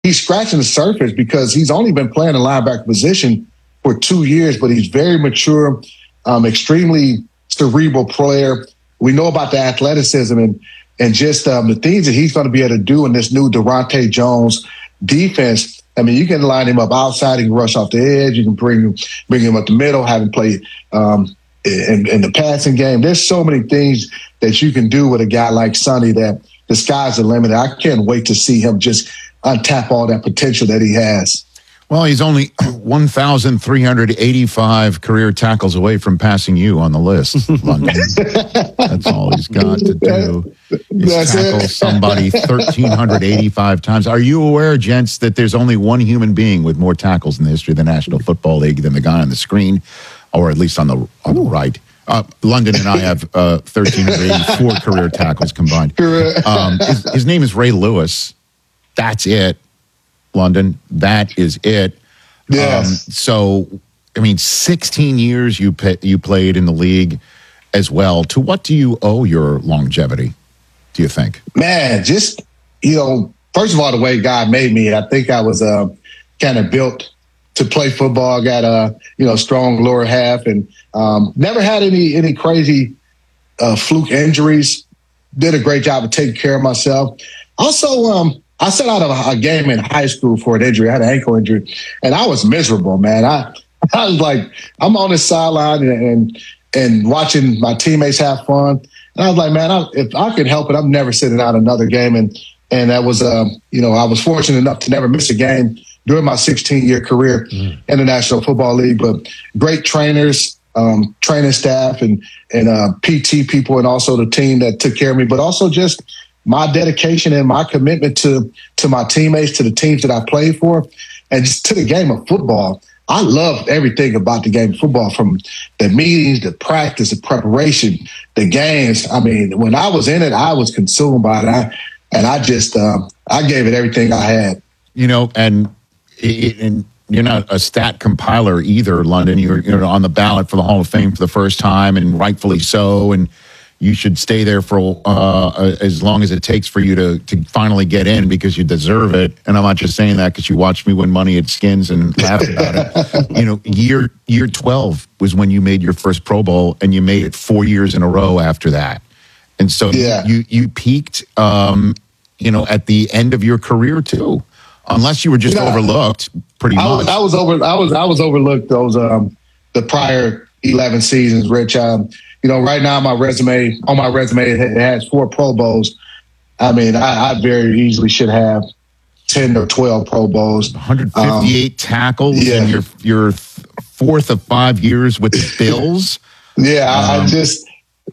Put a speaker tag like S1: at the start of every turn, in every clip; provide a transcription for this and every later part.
S1: he's scratching the surface because he's only been playing the linebacker position for 2 years, but he's very mature, extremely cerebral player. We know about the athleticism and just the things that he's going to be able to do in this new Durante Jones defense. I mean, you can line him up outside, he can rush off the edge, you can bring him up the middle, have him play in the passing game. There's so many things that you can do with a guy like Sonny that the sky's the limit. I can't wait to see him just untap all that potential that he has.
S2: Well, he's only 1,385 career tackles away from passing you on the list, London. That's all he's got to do is tackle somebody 1,385 times. Are you aware, gents, that there's only one human being with more tackles in the history of the National Football League than the guy on the screen, or at least on the right? London and I have 1,384 career tackles combined. His name is Ray Lewis. That's it. London, that is it.
S1: Yes.
S2: So, I mean, 16 years you played in the league as well. To what do you owe your longevity, do you think?
S1: Man, just, first of all, the way God made me, I think I was kind of built to play football. I got a, strong lower half and never had any crazy fluke injuries. Did a great job of taking care of myself. Also, I sat out of a game in high school for an injury. I had an ankle injury, and I was miserable, man. I was like, I'm on the sideline and watching my teammates have fun. And I was like, man, if I could help it, I'm never sitting out another game. And that was, I was fortunate enough to never miss a game during my 16-year career in the National Football League. But great trainers, training staff, and PT people, and also the team that took care of me, but also just my dedication and my commitment to my teammates, to the teams that I played for, and just to the game of football. I loved everything about the game of football, from the meetings, the practice, the preparation, the games. I mean, when I was in it, I was consumed by it. I just I gave it everything I had.
S2: And you're not a stat compiler either, London. You're on the ballot for the Hall of Fame for the first time, and rightfully so. And you should stay there for as long as it takes for you to finally get in, because you deserve it. And I'm not just saying that because you watched me win money at Skins and laugh about it. Year 12 was when you made your first Pro Bowl, and you made it 4 years in a row after that. And so you peaked, at the end of your career too, unless you were just overlooked pretty much.
S1: I was overlooked those the prior 11 seasons, Rich. Right now on my resume, it has 4 Pro Bowls. I mean, I very easily should have 10 or 12 Pro Bowls.
S2: 158 tackles in your fourth of 5 years with the Bills.
S1: I just,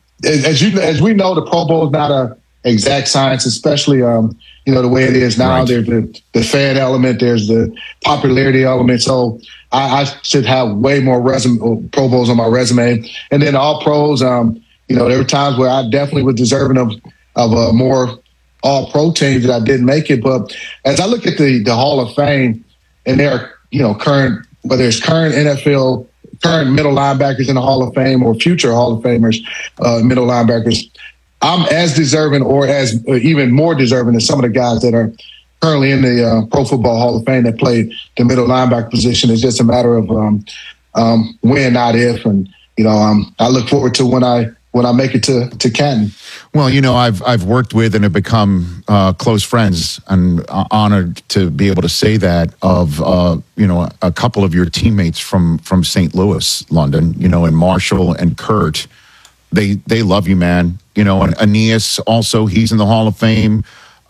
S1: as we know, the Pro Bowl is not a exact science, especially the way it is now. Right. There's the fan element, there's the popularity element. So I should have way more Pro Bowls on my resume. And then all pros, there were times where I definitely was deserving of more all pro teams that I didn't make it. But as I look at the Hall of Fame, and there are, current NFL, current middle linebackers in the Hall of Fame, or future Hall of Famers, middle linebackers, I'm as deserving, or as even more deserving, than some of the guys that are currently in the Pro Football Hall of Fame that played the middle linebacker position. It's just a matter of when, not if. And I look forward to when I make it to Canton.
S2: Well, I've worked with and have become close friends, and honored to be able to say that of a couple of your teammates from St. Louis, London. And Marshall and Kurt. They love you, man. And Aeneas also, he's in the Hall of Fame.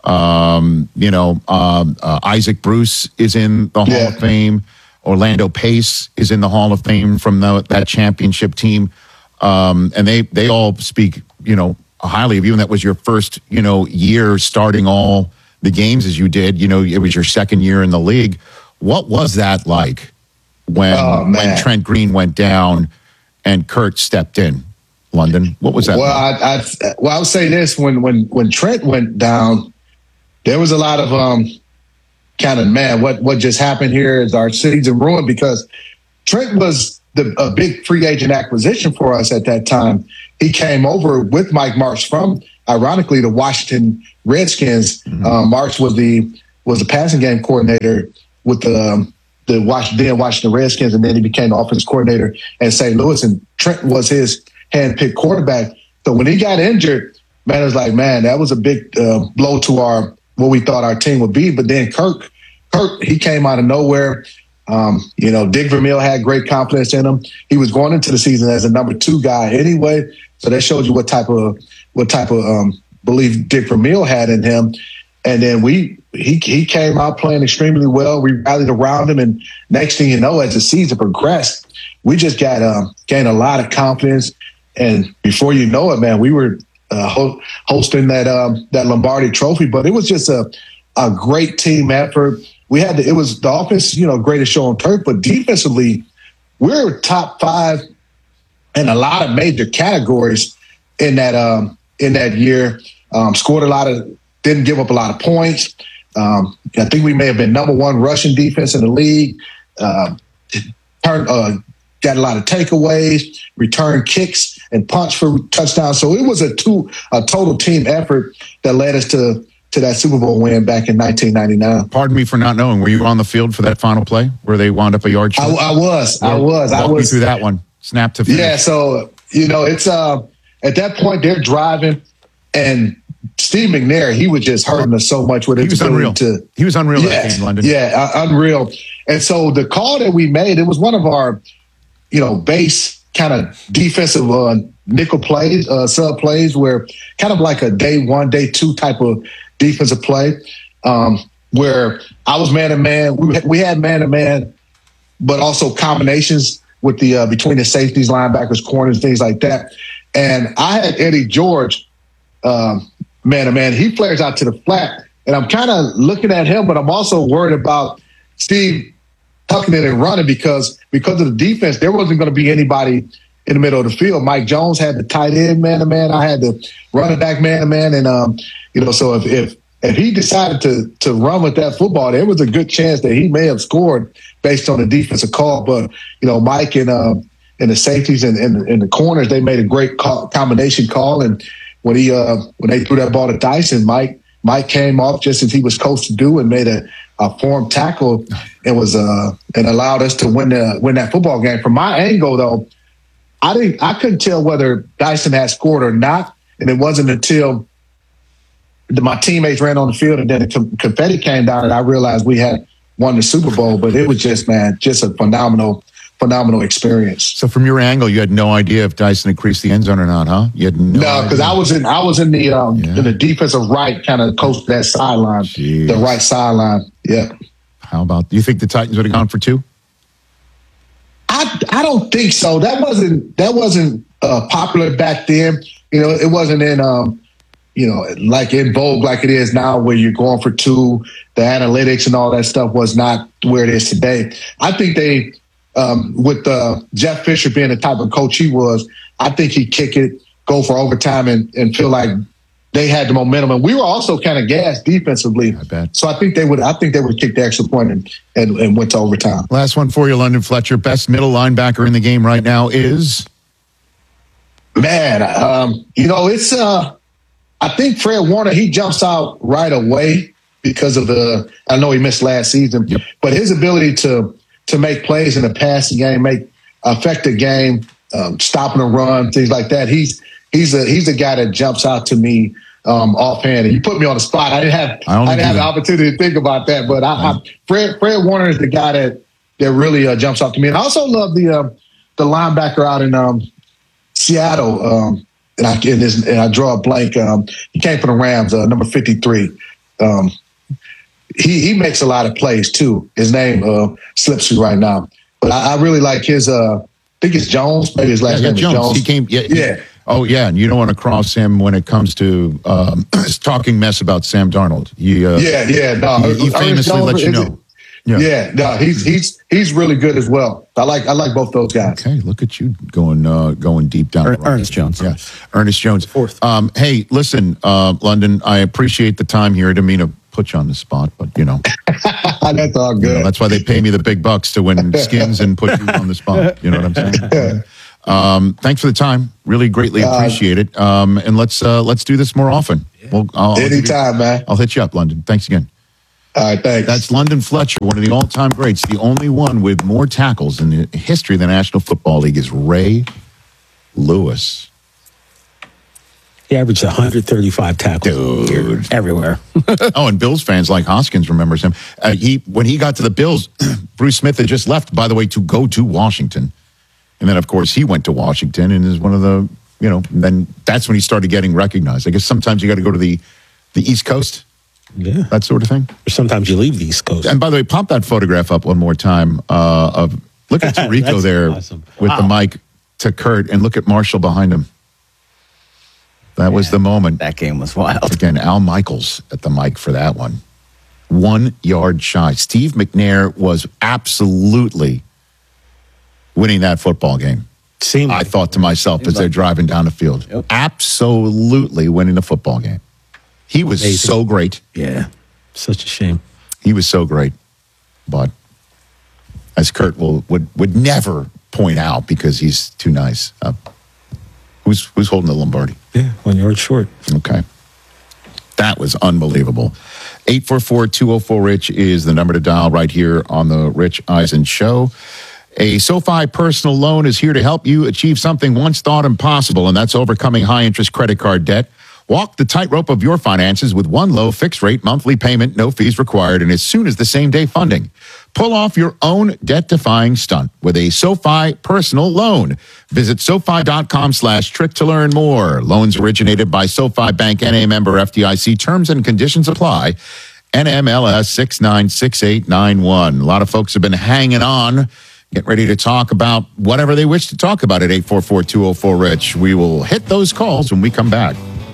S2: Isaac Bruce is in the Hall of Fame. Orlando Pace is in the Hall of Fame from that championship team. And they all speak, highly of you. And that was your first, year starting all the games as you did. It was your second year in the league. What was that like when Trent Green went down and Kurt stepped in? London, what was that?
S1: Well, I would say this: when Trent went down, there was a lot of kind of, man, what just happened here? Is our season ruined? Because Trent was a big free agent acquisition for us at that time. He came over with Mike Martz from, ironically, the Washington Redskins. Mm-hmm. Martz was was the passing game coordinator with the Washington Redskins, and then he became the offensive coordinator in St. Louis, and Trent was his hand-picked quarterback. So when he got injured, man, it was like, man, that was a big blow to what we thought our team would be. But then Kirk, he came out of nowhere. Dick Vermeil had great confidence in him. He was going into the season as a number 2 guy anyway. So that shows you what type of belief Dick Vermeil had in him. And then he came out playing extremely well. We rallied around him, and next thing you know, as the season progressed, we just gained a lot of confidence. And before you know it, man, we were hosting that Lombardi Trophy. But it was just a great team effort. It was the offense, greatest show on turf, but defensively, we're top 5 in a lot of major categories in that year. Didn't give up a lot of points. I think we may have been number 1 rushing defense in the league. Got a lot of takeaways, return kicks, and punch for touchdowns. So it was a total team effort that led us to that Super Bowl win back in 1999.
S2: Pardon me for not knowing. Were you on the field for that final play where they wound up a yard short?
S1: I was.
S2: Walk me through that one. Snap to finish.
S1: Yeah, so, it's at that point they're driving, and Steve McNair, he was just hurting us so much with his ability
S2: He was unreal that game, London.
S1: Yeah, unreal. And so the call that we made, it was one of our, base kind of defensive nickel plays, sub plays, where kind of like a day 1, day 2 type of defensive play, where I was man-to-man. We had man-to-man, but also combinations with the between the safeties, linebackers, corners, things like that. And I had Eddie George man-to-man. He flares out to the flat, and I'm kind of looking at him, but I'm also worried about Steve tucking it and running because of the defense. There wasn't going to be anybody in the middle of the field. Mike Jones had the tight end man-to-man. I had the running back man-to-man, and so if he decided to run with that football, there was a good chance that he may have scored based on the defensive call. But Mike and the safeties and the corners, they made a great combination call, and when they threw that ball to Dyson, Mike came off just as he was coached to do and made a form tackle and allowed us to win that football game. From my angle, though, I couldn't tell whether Dyson had scored or not, and it wasn't until my teammates ran on the field and then the confetti came down and I realized we had won the Super Bowl. But it was just a phenomenal experience.
S2: So from your angle, you had no idea if Dyson had creased the end zone or not, huh? You had no,
S1: because I was in the defensive right, kind of close to that sideline, the right sideline. Yeah.
S2: How about? Do you think the Titans would have gone for 2?
S1: I don't think so. That wasn't popular back then. It wasn't in like in vogue like it is now, where you're going for 2. The analytics and all that stuff was not where it is today. I think they. With Jeff Fisher being the type of coach he was, I think he'd kick it, go for overtime, and feel like they had the momentum. And we were also kind of gassed defensively.
S2: I bet.
S1: So I think they would kick the extra point and went to overtime.
S2: Last one for you, London Fletcher. Best middle linebacker in the game right now is?
S1: Man, it's I think Fred Warner, he jumps out right away because of I know he missed last season, but his ability to make plays in the passing game, affect the game, stopping a run, things like that. He's a guy that jumps out to me offhand. And you put me on the spot. I didn't have the opportunity to think about that, but Fred Warner is the guy that really jumps out to me. And I also love the linebacker out in Seattle. And I draw a blank. He came from the Rams, number 53. He makes a lot of plays too. His name slips me right now, but I really like his. I think it's Jones. Maybe his last name is Jones.
S2: He came. Yeah. Oh yeah, and you don't want to cross him when it comes to talking mess about Sam Darnold. He famously let you know.
S1: He's really good as well. I like both those guys.
S2: Okay, look at you going deep down.
S3: Ernest Jones.
S2: Yeah, Ernest Jones.
S3: Fourth.
S2: Hey, listen, London, I appreciate the time here. I didn't mean to put you on the spot, but
S1: that's all good.
S2: That's why they pay me the big bucks to win skins and put you on the spot. You know what I'm saying? Thanks for the time. Really greatly appreciate it. And let's do this more often.
S1: Anytime, man.
S2: I'll hit you up, London. Thanks again.
S1: All right, thanks.
S2: That's London Fletcher, one of the all-time greats. The only one with more tackles in the history of the National Football League is Ray Lewis.
S3: He averaged 135 tackles a year, everywhere.
S2: Oh, and Bills fans like Hoskins remembers him. When he got to the Bills, Bruce Smith had just left, by the way, to go to Washington. And then, of course, he went to Washington and is one of the, then that's when he started getting recognized. I guess sometimes you got to go to the East Coast.
S3: Yeah.
S2: That sort of thing.
S3: Or sometimes you leave the East Coast.
S2: And by the way, pop that photograph up one more time look at Tirico there
S3: awesome.
S2: with the mic to Kurt, and look at Marshall behind him. That was the moment.
S4: That game was wild.
S2: Again, Al Michaels at the mic for that one. 1 yard shy. Steve McNair was absolutely winning that football game. I thought to myself as they're driving down the field.
S4: Yep.
S2: Absolutely winning the football game. He was so great.
S3: Yeah. Such a shame.
S2: He was so great. But as Kurt would never point out because he's too nice. Who's holding the Lombardi?
S3: Yeah, 1 yard short.
S2: Okay. That was unbelievable. 844-204-RICH is the number to dial right here on the Rich Eisen Show. A SoFi personal loan is here to help you achieve something once thought impossible, and that's overcoming high-interest credit card debt. Walk the tightrope of your finances with one low fixed-rate monthly payment, no fees required, and as soon as the same-day funding. Pull off your own debt-defying stunt with a SoFi personal loan. Visit SoFi.com/trick to learn more. Loans originated by SoFi Bank, N.A. member FDIC. Terms and conditions apply. NMLS 696891. A lot of folks have been hanging on. Get ready to talk about whatever they wish to talk about at 844-204-RICH. We will hit those calls when we come back.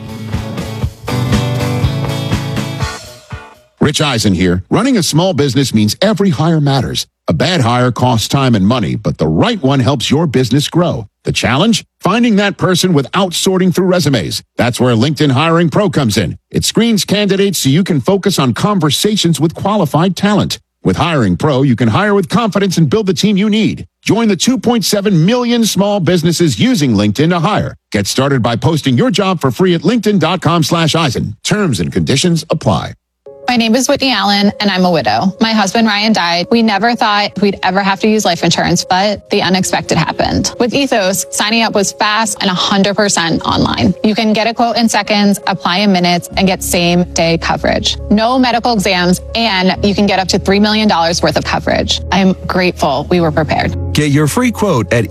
S2: Rich Eisen here. Running a small business means every hire matters. A bad hire costs time and money, but the right one helps your business grow. The challenge? Finding that person without sorting through resumes. That's where LinkedIn Hiring Pro comes in. It screens candidates so you can focus on conversations with qualified talent. With Hiring Pro, you can hire with confidence and build the team you need. Join the 2.7 million small businesses using LinkedIn to hire. Get started by posting your job for free at linkedin.com/Eisen. Terms and conditions apply.
S5: My name is Whitney Allen, and I'm a widow. My husband, Ryan, died. We never thought we'd ever have to use life insurance, but the unexpected happened. With Ethos, signing up was fast and 100% online. You can get a quote in seconds, apply in minutes, and get same-day coverage. No medical exams, and you can get up to $3 million worth of coverage. I'm grateful we were prepared.
S6: Get your free quote at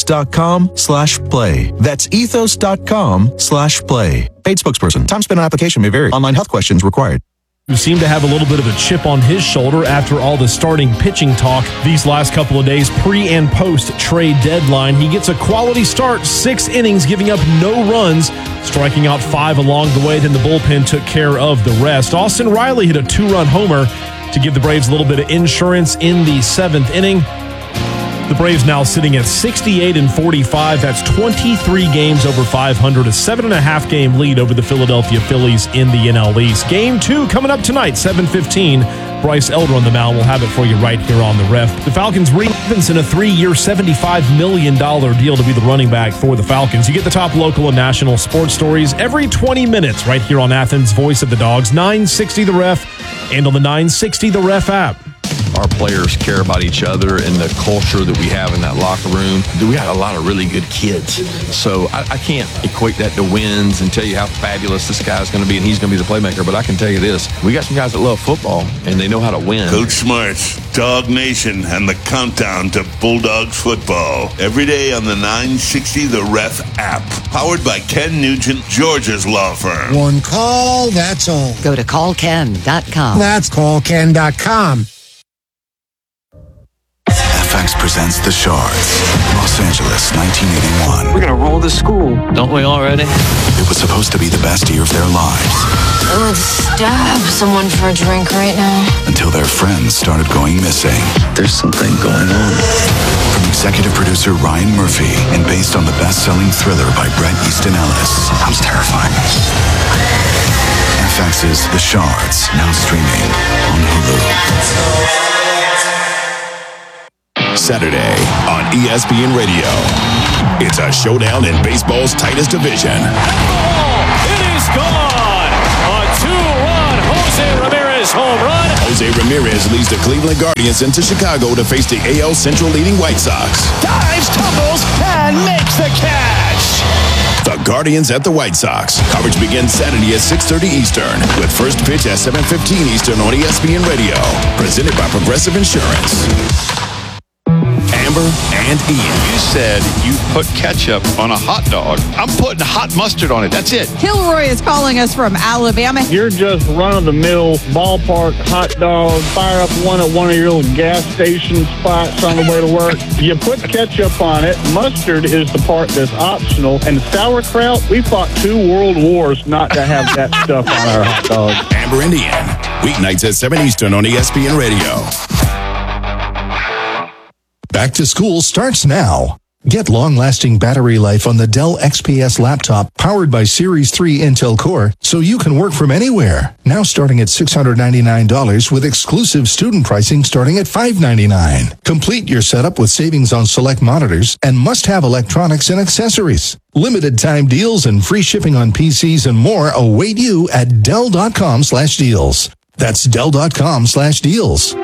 S6: ethos.com/play. That's ethos.com/play. Paid spokesperson. Time spent on application may vary. Online health questions required.
S7: Who seemed to have a little bit of a chip on his shoulder after all the starting pitching talk these last couple of days, pre and post trade deadline. He gets a quality start, 6 innings, giving up no runs, striking out 5 along the way. Then the bullpen took care of the rest. Austin Riley hit a 2-run homer to give the Braves a little bit of insurance in the 7th inning. The Braves now sitting at 68-45. That's 23 games over 500, a 7.5 game lead over the Philadelphia Phillies in the NL East. Game 2 coming up tonight, 7:15. Bryce Elder on the mound. We'll have it for you right here on the Ref. The Falcons Robinson, a 3-year, $75 million deal to be the running back for the Falcons. You get the top local and national sports stories every 20 minutes right here on Athens' Voice of the Dogs, 960 The Ref, and on the 960 The Ref app.
S8: Our players care about each other and the culture that we have in that locker room. We got a lot of really good kids. So I can't equate that to wins and tell you how fabulous this guy's going to be and he's going to be the playmaker. But I can tell you this. We got some guys that love football and they know how to win.
S9: Coach Smarts, Dog Nation, and the countdown to Bulldogs football. Every day on the 960 The Ref app. Powered by Ken Nugent, Georgia's law firm.
S10: One call, that's all.
S11: Go to callken.com.
S10: That's callken.com.
S12: FX presents The Shards, Los Angeles, 1981.
S13: We're gonna roll the school, don't we already?
S12: It was supposed to be the best year of their lives.
S14: I would stab someone for a drink right now.
S12: Until their friends started going missing.
S13: There's something going on.
S12: From executive producer Ryan Murphy and based on the best-selling thriller by Bret Easton Ellis.
S13: Sounds terrifying.
S12: FX's The Shards, now streaming on Hulu.
S15: Saturday on ESPN Radio. It's a showdown in baseball's tightest division.
S16: It is gone! A 2-run Jose Ramirez
S4: Ramirez home run.
S15: Jose Ramirez leads the Cleveland Guardians into Chicago to face the AL Central leading White Sox.
S4: Dives, tumbles, and makes the catch.
S15: The Guardians at the White Sox. Coverage begins Saturday at 6:30 Eastern with first pitch at 7:15 Eastern on ESPN Radio. Presented by Progressive Insurance. Amber and Ian.
S16: You said you put ketchup on a hot dog. I'm putting hot mustard on it. That's it.
S17: Kilroy is calling us from Alabama.
S18: You're just run-of-the-mill ballpark hot dog. Fire up one at one of your little gas station spots on the way to work. You put ketchup on it. Mustard is the part that's optional. And sauerkraut, we fought 2 world wars not to have that stuff on our hot dog.
S15: Amber and Ian. Weeknights at 7 Eastern on ESPN Radio.
S19: Back to school starts now. Get long-lasting battery life on the Dell XPS laptop powered by Series 3 Intel Core so you can work from anywhere. Now starting at $699 with exclusive student pricing starting at $599. Complete your setup with savings on select monitors and must-have electronics and accessories. Limited time deals and free shipping on PCs and more await you at Dell.com/deals. That's Dell.com/deals.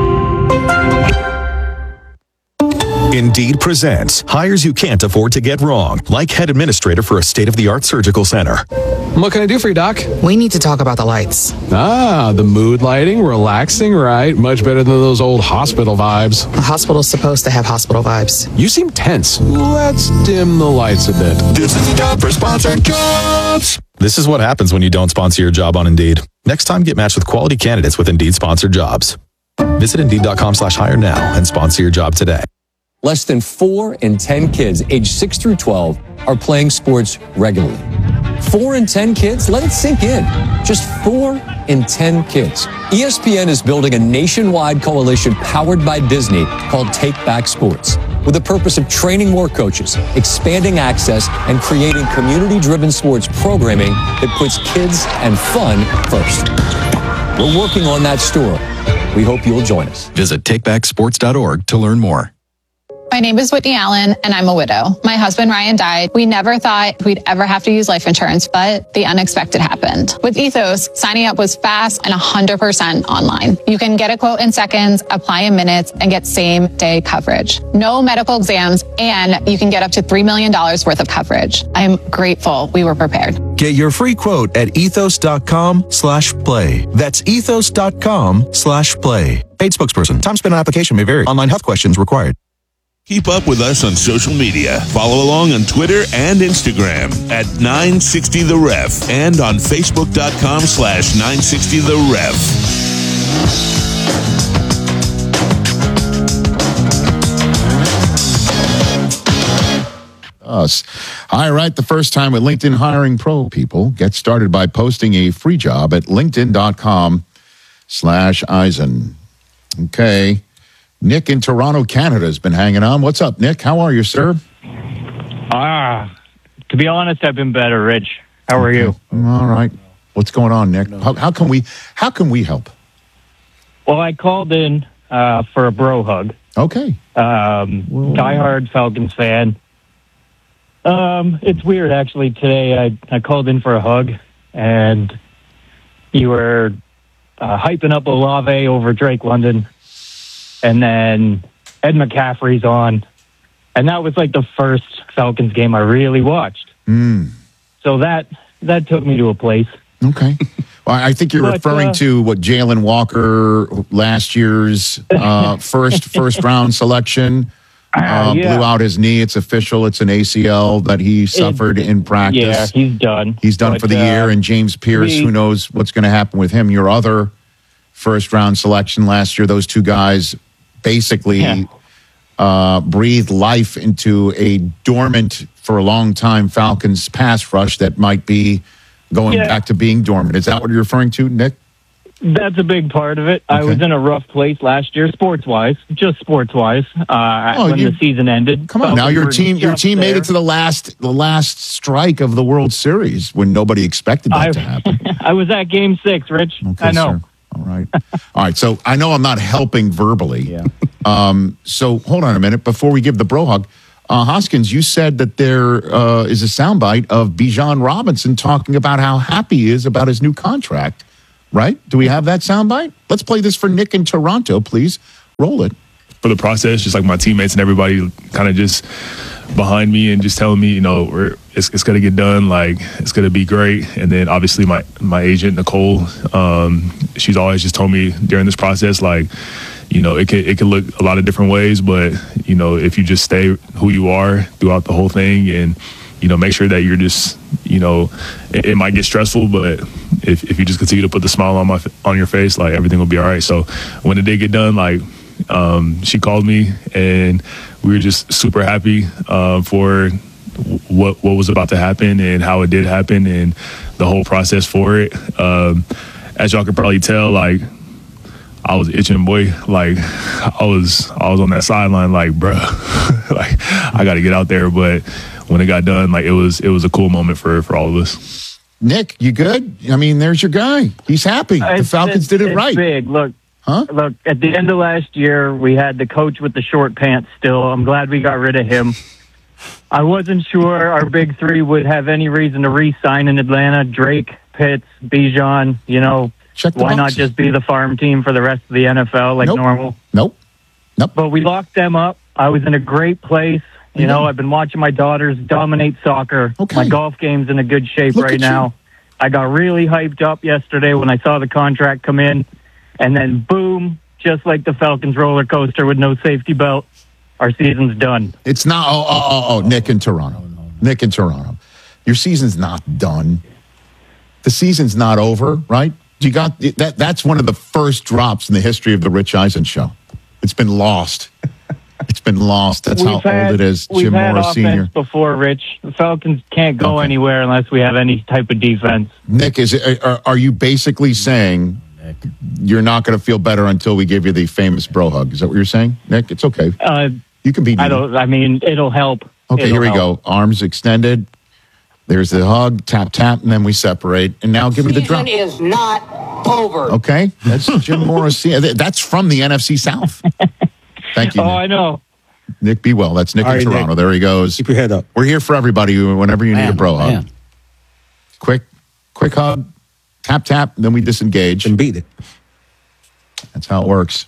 S6: Indeed presents hires you can't afford to get wrong, like head administrator for a state-of-the-art surgical center.
S20: What can I do for you, Doc?
S21: We need to talk about the lights.
S20: Ah, the mood lighting, relaxing, right? Much better than those old hospital vibes.
S21: A hospital's supposed to have hospital vibes.
S20: You seem tense. Let's dim the lights a bit.
S15: This is time for sponsored jobs.
S6: This is what happens when you don't sponsor your job on Indeed. Next time, get matched with quality candidates with Indeed-sponsored jobs. Visit Indeed.com/hire now and sponsor your job today.
S22: Less than 4 in 10 kids aged 6 through 12 are playing sports regularly. 4 in 10 kids? Let it sink in. Just 4 in 10 kids. ESPN is building a nationwide coalition powered by Disney called Take Back Sports, with the purpose of training more coaches, expanding access, and creating community-driven sports programming that puts kids and fun first. We're working on that story. We hope you'll join us.
S6: Visit takebacksports.org to learn more.
S5: My name is Whitney Allen, and I'm a widow. My husband, Ryan, died. We never thought we'd ever have to use life insurance, but the unexpected happened. With Ethos, signing up was fast and 100% online. You can get a quote in seconds, apply in minutes, and get same-day coverage. No medical exams, and you can get up to $3 million worth of coverage. I'm grateful we were prepared.
S6: Get your free quote at ethos.com/play. That's ethos.com/play. Paid spokesperson. Time spent on application may vary. Online health questions required.
S9: Keep up with us on social media. Follow along on Twitter and Instagram at 960TheRef and on Facebook.com/960TheRef.
S2: Us. All right, the first time with LinkedIn Hiring Pro, people. Get started by posting a free job at linkedin.com/Eisen. Okay. Nick in Toronto, Canada has been hanging on. What's up, Nick? How are you, sir?
S23: To be honest, I've been better, Rich. How are you?
S2: All right. What's going on, Nick? How can we help?
S23: Well, I called in for a bro hug.
S2: Okay.
S23: Diehard Falcons fan. It's weird, actually. Today, I called in for a hug, and you were hyping up Olave over Drake London. And then Ed McCaffrey's on. And that was like the first Falcons game I really watched. So that took me to a place.
S2: Okay. Well, I think you're referring to what Jalen Walker, last year's first round selection, blew out his knee. It's official. It's an ACL that he suffered in practice.
S23: Yeah, he's done.
S2: He's done for the year. And James Pierce, who knows what's going to happen with him? Your other first round selection last year, those two guys basically breathed life into a dormant for a long time Falcons pass rush that might be going back to being dormant. Is that what you're referring to, Nick?
S23: That's a big part of it. Okay. I was in a rough place last year, sports-wise, when the season ended.
S2: Come on, now your team made it to the last strike of the World Series when nobody expected that to happen.
S23: I was at Game 6, Rich.
S2: Okay,
S23: I know.
S2: Sir. All right. So I know I'm not helping verbally. Yeah. So hold on a minute before we give the bro hug. Hoskins, you said that there is a soundbite of Bijan Robinson talking about how happy he is about his new contract right? Do we have that soundbite? Let's play this for Nick in Toronto, please. Roll it.
S1: For the process, just like my teammates and everybody kind of just behind me and just telling me, you know, it's going to get done, like it's going to be great. And then obviously my agent, Nicole, she's always just told me during this process, like, you know, it could look a lot of different ways, but, you know, if you just stay who you are throughout the whole thing and, you know, make sure that you're just, you know, it might get stressful, but if you just continue to put the smile on your face, like everything will be all right. So when the day get done, like, she called me and we were just super happy for what was about to happen and how it did happen and the whole process for it. As y'all could probably tell, like, I was itching, boy. Like, I was on that sideline, like, bruh, like, I got to get out there. But when it got done, like, it was a cool moment for all of us.
S2: Nick, you good? I mean, there's your guy. He's happy. The Falcons did it right.
S23: It's big. Look, at the end of last year, we had the coach with the short pants still. I'm glad we got rid of him. I wasn't sure our big three would have any reason to re-sign in Atlanta. Drake, Pitts, Bijan, you know, why not just be the farm team for the rest of the NFL like normal?
S2: Nope.
S23: But we locked them up. I was in a great place. You know, I've been watching my daughters dominate soccer. My golf game's in a good shape right now. I got really hyped up yesterday when I saw the contract come in. And then, boom, just like the Falcons roller coaster with no safety belt, our season's done.
S2: It's not, Nick in Toronto. Nick in Toronto. Your season's not done. The season's not over, right? You got that. That's one of the first drops in the history of the Rich Eisen show. It's been lost. It's been lost. That's how old it is. Jim Morris Sr.
S23: Before, Rich. The Falcons can't go anywhere unless we have any type of defense.
S2: Nick, are you basically saying you're not going to feel better until we give you the famous bro hug? Is that what you're saying, Nick? It's okay. You can be.
S23: It'll help.
S2: Okay, here we go. Arms extended. There's the hug, tap, tap, and then we separate. And now give me the drop.
S3: Season is not over.
S2: Okay, that's Jim Morris. That's from the NFC South. Thank you, Nick.
S23: I know.
S2: Nick, be well. That's Nick in Toronto. Nick. There he goes.
S7: Keep your head up.
S2: We're here for everybody whenever you need a bro hug. Quick hug, tap, tap, and then we disengage.
S7: And beat it.
S2: That's how it works.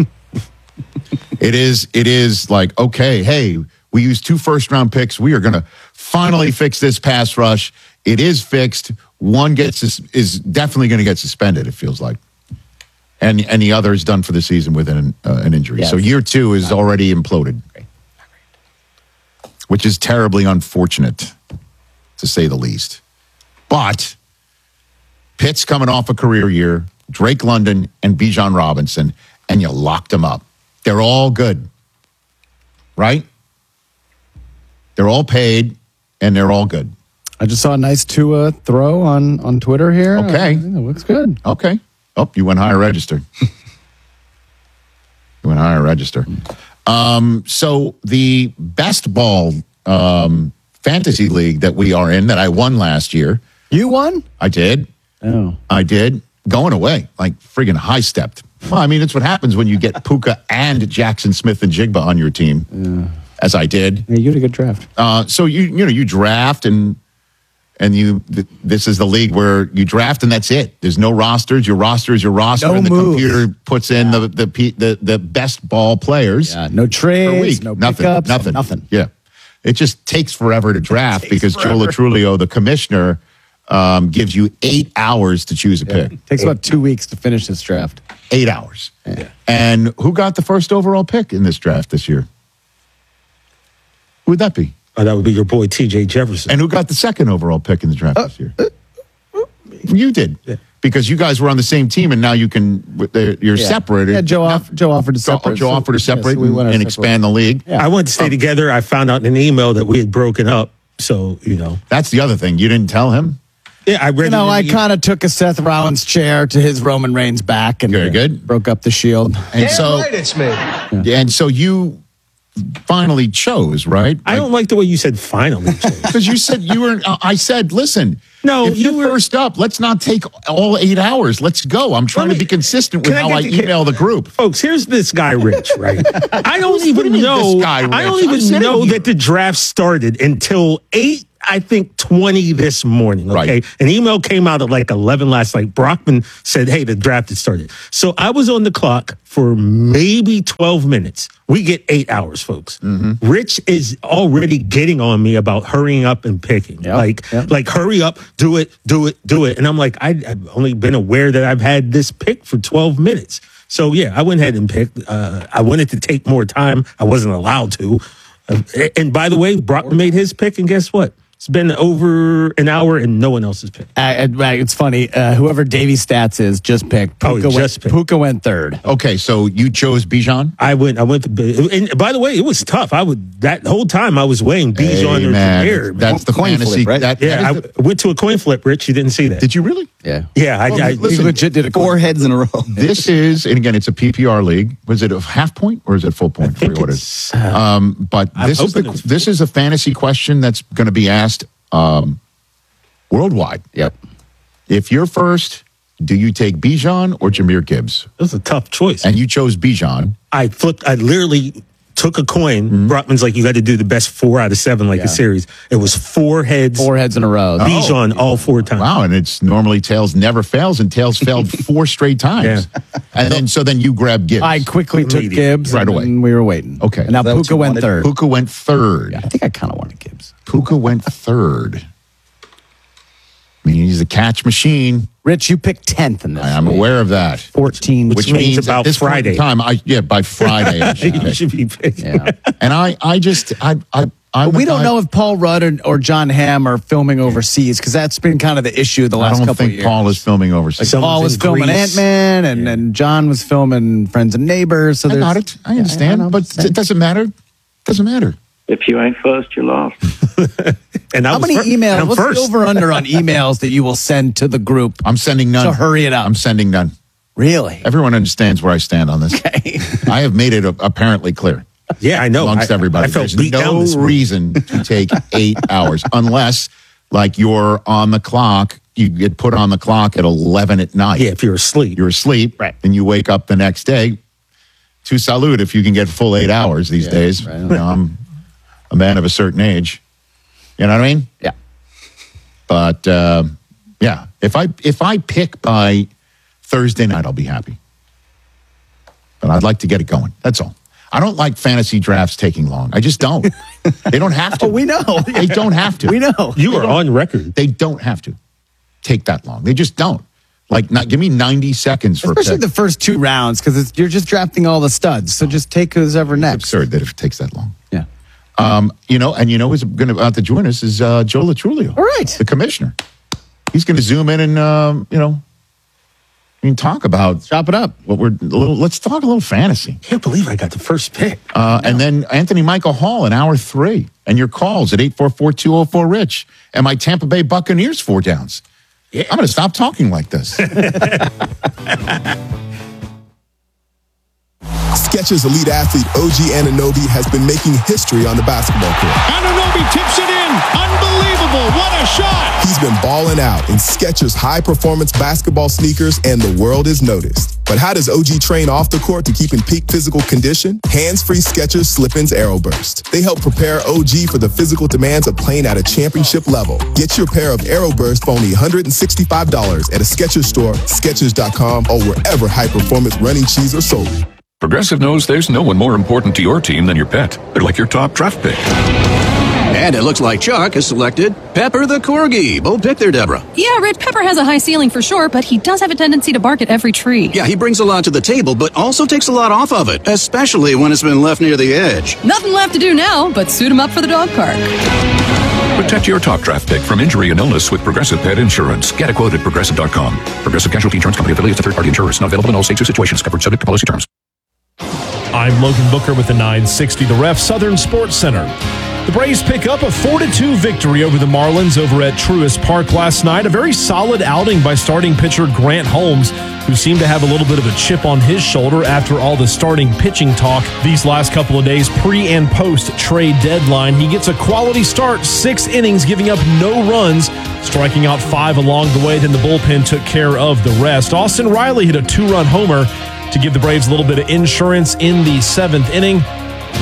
S2: It is like, okay, hey, we used 2 first-round picks. We are going to finally fix this pass rush. It is fixed. One is definitely going to get suspended, it feels like. And the other is done for the season with an injury. Yes. So year 2 is already imploded, which is terribly unfortunate, to say the least. But Pitt's coming off a career year, Drake London and Bijan Robinson, and you locked them up. They're all good, right? They're all paid, and they're all good.
S24: I just saw a nice Tua throw on Twitter here.
S2: Okay.
S24: It looks good.
S2: Okay. Oh, you went higher registered. So the best ball fantasy league that we are in, that I won last year.
S24: You won?
S2: I did.
S24: Oh.
S2: I did. Going away, like friggin' high-stepped. Well, I mean, it's what happens when you get Puka and Jackson Smith and Jigba on your team, as I did.
S24: Yeah, you had a good draft.
S2: So you draft and this is the league where you draft and that's it. There's no rosters. Your roster is your roster, and the computer puts in the best ball players.
S24: Yeah, no trades, no pickups, nothing.
S2: Yeah, it just takes forever to draft because Joe Latrulio, the commissioner, gives you 8 hours to choose a pick.
S24: It takes about 2 weeks to finish this draft.
S2: 8 hours. Yeah. And who got the first overall pick in this draft this year? Who would that be?
S7: That would be your boy T.J. Jefferson.
S2: And who got the second overall pick in the draft this year? You did. Yeah. Because you guys were on the same team, and now you're separated.
S24: Yeah, Joe offered to separate.
S2: Joe offered to separate and expand the league.
S7: Yeah. I wanted to stay together. I found out in an email that we had broken up. So,
S2: That's the other thing. You didn't tell him?
S7: Yeah, I read
S24: I kind of took a Seth Rollins chair to his Roman Reigns back and
S2: very good.
S24: Broke up the Shield.
S2: And
S3: right, it's me.
S2: Yeah. And so you finally chose, right?
S7: I don't like the way you said finally chose.
S2: Because you said you were, I said, listen, if you were first up, let's not take all 8 hours. Let's go. I'm trying to be consistent with how I email the group.
S7: Folks, here's this guy, Rich, right? I don't even know that the draft started until 8 I think 20 this morning. Okay.
S2: Right.
S7: An email came out at like 11 last night. Brockman said, hey, the draft has started. So I was on the clock for maybe 12 minutes. We get 8 hours, folks.
S2: Mm-hmm.
S7: Rich is already getting on me about hurrying up and picking. Like hurry up, do it. And I'm like, I've only been aware that I've had this pick for 12 minutes. So yeah, I went ahead and picked. I wanted to take more time. I wasn't allowed to. And by the way, Brockman made his pick, and guess what? It's been over an hour, and no one else has picked.
S24: It's funny. Whoever Davey Stats is just picked. Puka went third.
S2: Okay, so you chose Bijan?
S7: I went. And by the way, it was tough. That whole time I was weighing Bijan or Jameer.
S2: That's the
S24: coin
S2: fantasy.
S24: flip, right?
S7: I went to a coin flip, Rich. You didn't see that.
S2: Did you really?
S24: Yeah.
S7: Yeah, I
S24: legit did 4 heads in a row.
S2: This is, and again, it's a PPR league. Was it a half point or is it full point? I forget what it is. But this is a fantasy question that's going to be asked worldwide.
S24: Yep.
S2: If you're first, do you take Bijan or Jahmyr Gibbs?
S7: That's a tough choice.
S2: And you chose Bijan.
S7: I literally took a coin.
S2: Mm-hmm.
S7: Brockman's like, you got to do the best 4 out of 7 like a series. It was 4 heads.
S24: 4 heads in a row.
S7: Bijan all 4 times.
S2: Wow, and it's normally tails never fails, and tails failed 4 straight times. Yeah. And then you grab Gibbs.
S24: I quickly took Gibbs
S2: right away.
S24: And we were waiting.
S2: Okay.
S24: And now Puka went third.
S2: Puka went third.
S24: Yeah, I think I kind of wanted Gibbs.
S2: Puka went third. I mean, he's a catch machine.
S24: Rich, you picked 10th in this.
S2: I'm aware of that.
S24: 14.
S2: Which means
S7: about
S2: at this
S7: Friday.
S2: Time, by Friday, I
S7: should be picked.
S24: Yeah.
S2: And
S24: but we don't know if Paul Rudd or John Hamm are filming overseas, because that's been kind of the issue the last couple of years.
S2: I don't think Paul is filming overseas.
S24: Like Paul was filming Ant-Man, and John was filming Friends and Neighbors. So
S2: I got it. I understand, but it doesn't matter. It doesn't matter.
S8: If you ain't first, you're lost.
S7: And
S24: how many emails? What's the over/under on emails that you will send to the group?
S2: I'm sending none.
S24: So hurry it up.
S2: I'm sending none.
S24: Really?
S2: Everyone understands where I stand on this.
S24: Okay.
S2: I have made it apparently clear.
S7: Yeah, I know.
S2: Amongst everybody.
S7: I felt
S2: There's
S7: beat down this
S2: no
S7: morning.
S2: reason to take 8 hours unless, like, you're on the clock. You get put on the clock at 11 at night.
S7: Yeah, if you're asleep.
S2: You're asleep.
S24: Right.
S2: And you wake up the next day. To salute if you can get full 8 hours these days. Right. You know, I'm a man of a certain age. You know what I mean?
S24: Yeah.
S2: But yeah, if I pick by Thursday night, I'll be happy. But I'd like to get it going. That's all. I don't like fantasy drafts taking long. I just don't. They don't have to.
S24: Oh, we know.
S2: They don't have to.
S24: We know.
S7: You are on record.
S2: They don't have to take that long. They just don't. Like, give me 90 seconds for
S24: especially the first 2 rounds, because you're just drafting all the studs. So just take who's ever next.
S2: It's absurd that if it takes that long.
S24: Yeah.
S2: Who's going to to join us is Joe Latrulio.
S24: All right.
S2: The commissioner. He's going to zoom in and, talk about.
S24: Chop it up.
S2: Let's talk a little fantasy.
S7: I can't believe I got the first pick.
S2: And then Anthony Michael Hall in hour 3. And your calls at 844-204-RICH. And my Tampa Bay Buccaneers 4 downs. Yeah. I'm going to stop talking like this.
S10: Skechers elite athlete OG Anunoby has been making history on the basketball court.
S4: Anunoby tips it in. Unbelievable. What a shot.
S10: He's been balling out in Skechers high-performance basketball sneakers, and the world is noticed. But how does OG train off the court to keep in peak physical condition? Hands-free Skechers Slip-ins AeroBurst. They help prepare OG for the physical demands of playing at a championship level. Get your pair of AeroBurst for only $165 at a Skechers store, Skechers.com, or wherever high-performance running shoes are sold.
S11: Progressive knows there's no one more important to your team than your pet. They're like your top draft pick.
S14: And it looks like Chuck has selected Pepper the Corgi. Bold pick there, Deborah.
S25: Yeah, Red Pepper has a high ceiling for sure, but he does have a tendency to bark at every tree.
S14: Yeah, he brings a lot to the table, but also takes a lot off of it, especially when it's been left near the edge.
S25: Nothing left to do now but suit him up for the dog park.
S11: Protect your top draft pick from injury and illness with Progressive Pet Insurance. Get a quote at Progressive.com. Progressive Casualty Insurance Company affiliates of third-party insurers. Not available in all states or situations. Covered subject to policy terms.
S26: I'm Logan Booker with the 960 The Ref Southern Sports Center. The Braves pick up a 4-2 victory over the Marlins over at Truist Park last night. A very solid outing by starting pitcher Grant Holmes, who seemed to have a little bit of a chip on his shoulder after all the starting pitching talk these last couple of days pre- and post-trade deadline. He gets a quality start, 6 innings, giving up no runs, striking out 5 along the way. Then the bullpen took care of the rest. Austin Riley hit a 2-run homer to give the Braves a little bit of insurance in the 7th inning.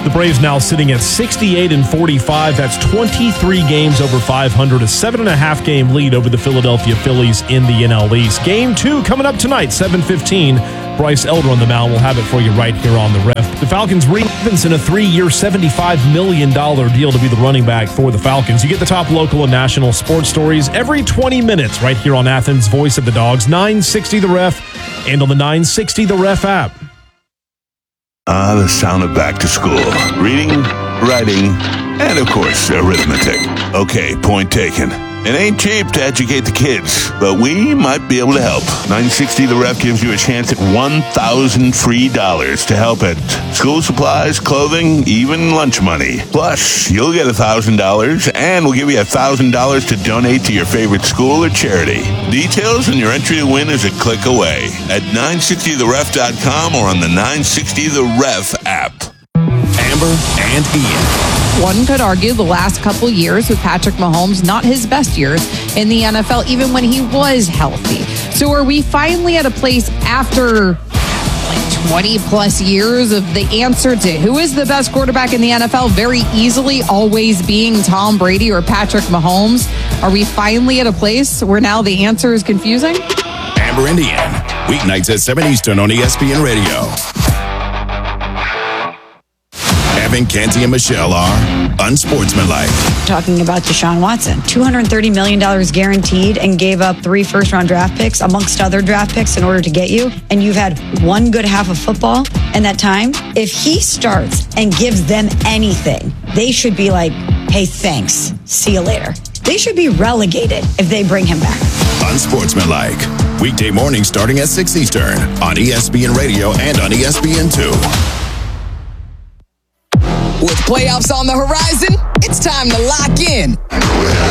S26: The Braves now sitting at 68-45. That's 23 games over 500, a 7.5 game lead over the Philadelphia Phillies in the NL East. Game 2 coming up tonight, 7:15. Bryce Elder on the mound. We'll have it for you right here on the Ref. The Falcons Robinson, a 3-year, $75 million deal to be the running back for the Falcons. You get the top local and national sports stories every 20 minutes right here on Athens' Voice of the Dogs, 960 The Ref, and on the 960 The Ref app.
S9: The sound of back to school. Reading, writing, and of course, arithmetic. Okay, point taken. It ain't cheap to educate the kids, but we might be able to help. 960 The Ref gives you a chance at $1,000 free to help at school supplies, clothing, even lunch money. Plus, you'll get $1,000, and we'll give you $1,000 to donate to your favorite school or charity. Details and your entry to win is a click away at 960theref.com or on the 960 The Ref app.
S15: Amber and Ian.
S12: One could argue the last couple years with Patrick Mahomes, not his best years in the NFL, even when he was healthy. So are we finally at a place after 20 plus years of the answer to who is the best quarterback in the NFL very easily always being Tom Brady or Patrick Mahomes? Are we finally at a place where now the answer is confusing?
S15: Amber and Ian, weeknights at 7 Eastern on ESPN Radio. Evan, Canty, and Michelle are unsportsmanlike.
S13: Talking about Deshaun Watson, $230 million guaranteed, and gave up 3 first-round draft picks, amongst other draft picks, in order to get you. And you've had one good half of football in that time. If he starts and gives them anything, they should be like, hey, thanks. See you later. They should be relegated if they bring him back.
S15: Unsportsmanlike. Weekday mornings starting at 6 Eastern on ESPN Radio and on ESPN2.
S16: With playoffs on the horizon, it's time to lock in.